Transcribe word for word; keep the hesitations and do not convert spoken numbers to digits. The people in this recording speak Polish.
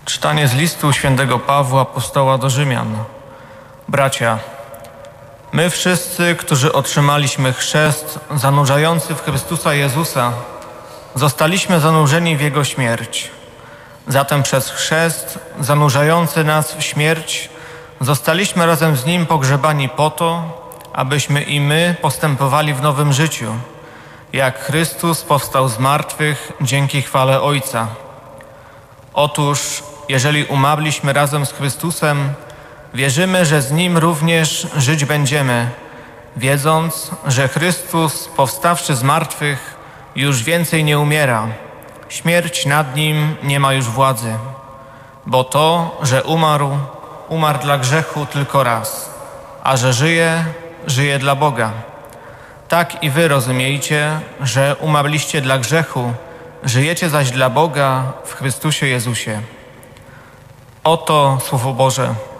Czytanie z listu świętego Pawła apostoła do Rzymian. Bracia, my wszyscy, którzy otrzymaliśmy chrzest zanurzający w Chrystusa Jezusa, zostaliśmy zanurzeni w Jego śmierć. Zatem przez chrzest zanurzający nas w śmierć zostaliśmy razem z Nim pogrzebani po to, abyśmy i my postępowali w nowym życiu, jak Chrystus powstał z martwych dzięki chwale Ojca. Otóż, jeżeli umarliśmy razem z Chrystusem, wierzymy, że z Nim również żyć będziemy, wiedząc, że Chrystus, powstawszy z martwych, już więcej nie umiera. Śmierć nad Nim nie ma już władzy, bo to, że umarł, umarł dla grzechu tylko raz, a że żyje, żyje dla Boga. Tak i wy rozumiejcie, że umarliście dla grzechu, żyjecie zaś dla Boga w Chrystusie Jezusie. Oto Słowo Boże.